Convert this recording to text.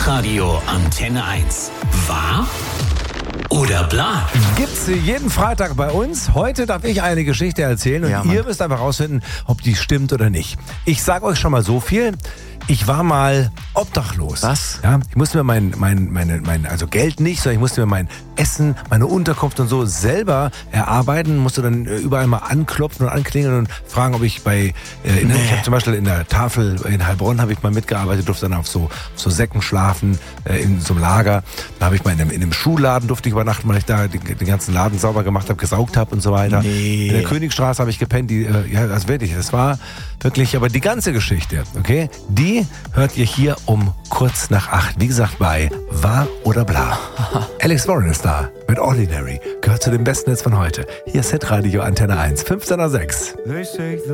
Hitradio Antenne 1. Wahr oder bla? Gibt's jeden Freitag bei uns. Heute darf ich eine Geschichte erzählen und ihr müsst einfach rausfinden, ob die stimmt oder nicht. Ich sag euch schon mal so viel. Ich war mal obdachlos. Was? Ja, ich musste mir mein also Geld nicht, sondern ich musste mir mein Essen, meine Unterkunft und so selber erarbeiten, musste dann überall mal anklopfen und anklingeln und fragen, ob ich ich habe zum Beispiel in der Tafel in Heilbronn habe ich mal mitgearbeitet, durfte dann auf so Säcken schlafen, in so einem Lager. Da habe ich mal in einem Schuhladen durfte ich übernachten, weil ich da den ganzen Laden sauber gemacht habe, gesaugt habe und so weiter. Nee. In der Königstraße habe ich gepennt, das wirklich, das war wirklich, aber die ganze Geschichte, okay, die hört ihr hier um kurz nach 8. Wie gesagt, bei Wahr oder Bla. Alex Warren ist da mit Ordinary. Gehört zu den besten Hits von heute. Hier ist Hitradio Antenne 1, 15:06.